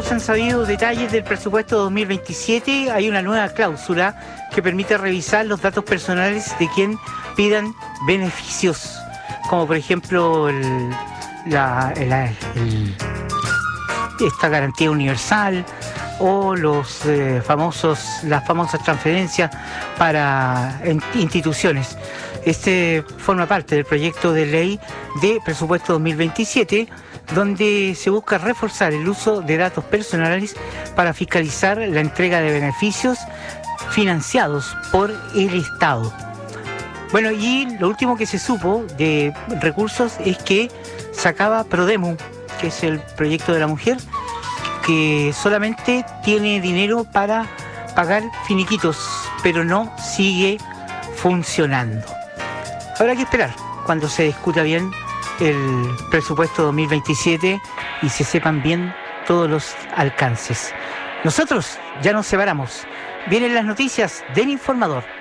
se han sabido detalles del presupuesto 2027. Hay una nueva cláusula que permite revisar los datos personales de quien pidan beneficios, como por ejemplo esta garantía universal o las famosas transferencias para instituciones. Este forma parte del proyecto de ley de presupuesto 2027, donde se busca reforzar el uso de datos personales para fiscalizar la entrega de beneficios financiados por el Estado. Bueno, y lo último que se supo de recursos es que se acaba Prodemu, que es el proyecto de la mujer, que solamente tiene dinero para pagar finiquitos, pero no sigue funcionando. Habrá que esperar cuando se discuta bien el presupuesto 2027 y se sepan bien todos los alcances. Nosotros ya nos separamos. Vienen las noticias del Informador.